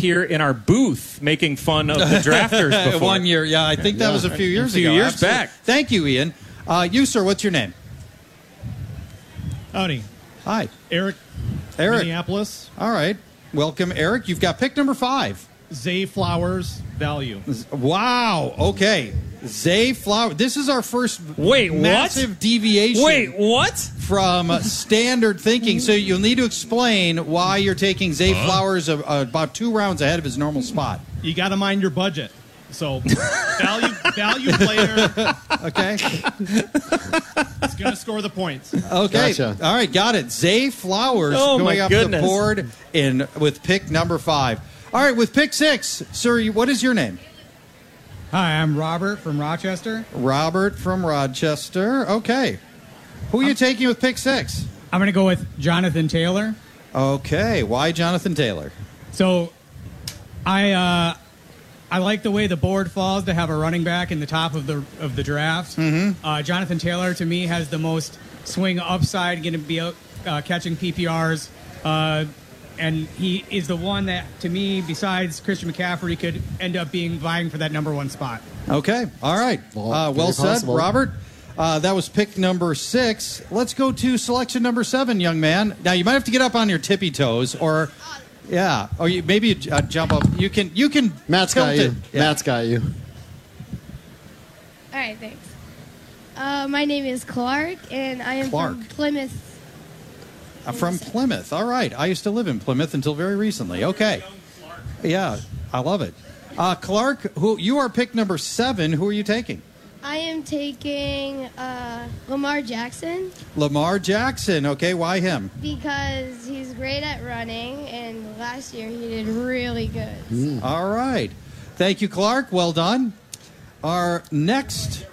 here in our booth making fun of the drafters before. 1 year, yeah. I think that was a few years ago. A few years Absolutely. back. Thank you, Ian. You, sir, what's your name? Howdy. Hi. Eric. Eric. Minneapolis. All right. Welcome, Eric. You've got pick number 5. Zay Flowers value. Wow. Okay. Zay Flower. This is our first Wait, massive deviation. Wait, what? From standard thinking. So you'll need to explain why you're taking Zay Flowers about 2 rounds ahead of his normal spot. You got to mind your budget. So value player. Okay. It's going to score the points. Okay. Gotcha. All right. Got it. Zay Flowers Oh, my going up goodness. the board with pick number 5. All right. With pick 6, sir, what is your name? Hi, I'm Robert from Rochester. Robert from Rochester. Okay. Who are you taking with pick 6? I'm going to go with Jonathan Taylor. Okay. Why Jonathan Taylor? So, I like the way the board falls to have a running back in the top of the draft. Mm-hmm. Jonathan Taylor, to me, has the most swing upside, going to be catching PPRs. And he is the one that, to me, besides Christian McCaffrey, could end up vying for that number 1 spot. Okay. All right. Well, Well said, possible. Robert. That was pick number 6. Let's go to selection number 7, young man. Now, you might have to get up on your tippy toes or... Yeah, or maybe jump up. You can. Matt's tilt got you. it. Yeah. Matt's got you. All right, thanks. My name is Clark, and I am Clark. from Plymouth. From Plymouth. All right. I used to live in Plymouth until very recently. Okay. Yeah, I love it. Clark, you are pick number 7. Who are you taking? I am taking Lamar Jackson Lamar Jackson. Okay, why him? because he's great at running, and last year he did really good. All right. Thank you, Clark. Well done. Our next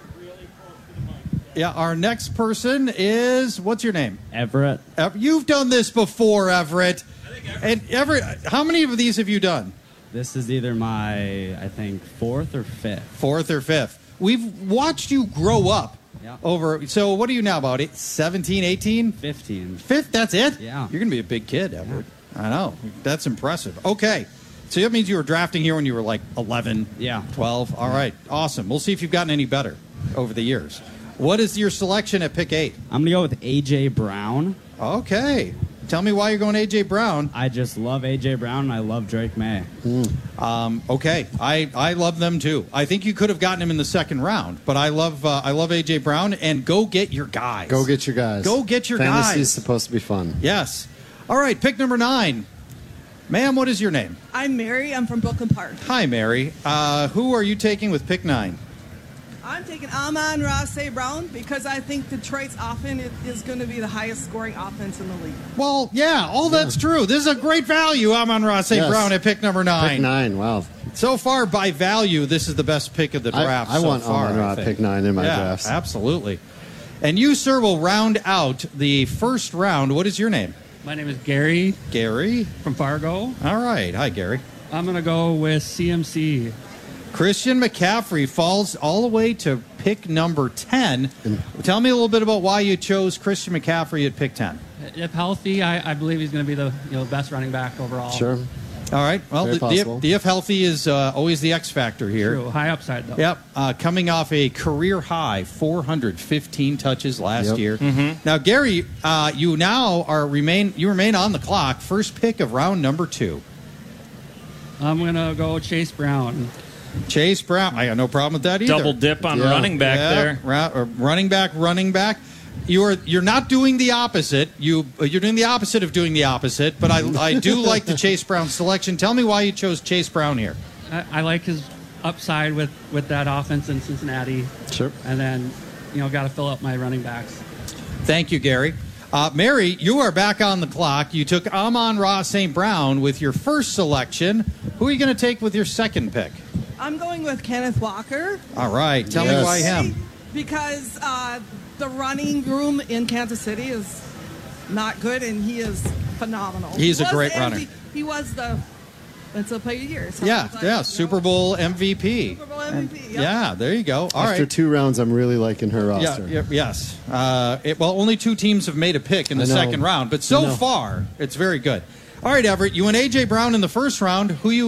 person is, what's your name? Everett. You've done this before, Everett. And Everett, how many of these have you done? This is either my, I think, 4th or 5th. 4th or 5th. We've watched you grow up Yeah. over. So what are you now, about 17, 18? 15. 5th, that's it? Yeah. You're going to be a big kid, Everett. Yeah. I know. That's impressive. Okay. So that means you were drafting here when you were like 11, Yeah. 12. All right. Awesome. We'll see if you've gotten any better over the years. What is your selection at pick 8? I'm going to go with A.J. Brown. Okay. Tell me why you're going A.J. Brown. I just love A.J. Brown, and I love Drake May. Okay. I love them, too. I think you could have gotten him in the 2nd round, but I love A.J. Brown, and go get your guys. Go get your guys. Go get your Fantasy's guys. supposed to be fun. Yes. All right, pick number 9. Ma'am, what is your name? I'm Mary. I'm from Brooklyn Park. Hi, Mary. Who are you taking with pick 9? I'm taking Amon-Ra St. Brown because I think Detroit's offense is going to be the highest scoring offense in the league. Well, yeah, all that's true. This is a great value. Amon-Ra St. Yes. Brown at pick number 9. Pick 9, wow. So far, by value, this is the best pick of the draft. I so want far, Amon-Ra I at think. pick 9 in my Yeah, drafts. absolutely. And you, sir, will round out the first round. What is your name? My name is Gary Gary. from Fargo. All right. Hi, Gary. I'm going to go with CMC. Christian McCaffrey falls all the way to pick number 10. Tell me a little bit about why you chose Christian McCaffrey at pick 10. If healthy, I believe he's going to be the best running back overall. Sure. All right. Well, Very possible. the if healthy is always the X factor here. True. High upside, though. Yep. Coming off a career high 415 touches last Yep. year. Now, Gary, you now remain on the clock. First pick of round number 2. I'm going to go Chase Brown. Chase Brown. I got no problem with that either. Double dip on Yeah. running back there. Running back. You're not doing the opposite. You're doing the opposite of doing the opposite. But I do like the Chase Brown selection. Tell me why you chose Chase Brown here. I like his upside with that offense in Cincinnati. Sure. And then, got to fill up my running backs. Thank you, Gary. Mary, you are back on the clock. You took Amon-Ra St. Brown with your first selection. Who are you going to take with your second pick? I'm going with Kenneth Walker. All right. Tell me Yes. why him. Because the running room in Kansas City is not good, and he is phenomenal. He's He a was great the runner. He was the Defensive Player of the Year. Yeah, Super Bowl MVP. Super Bowl MVP, yep. Yeah, there you go. All After right. 2 rounds, I'm really liking her Yeah, roster. yes. Only 2 teams have made a pick in the I know. second round, but I so know. far, it's very good. All right, Everett, you went A.J. Brown in the first round. Who you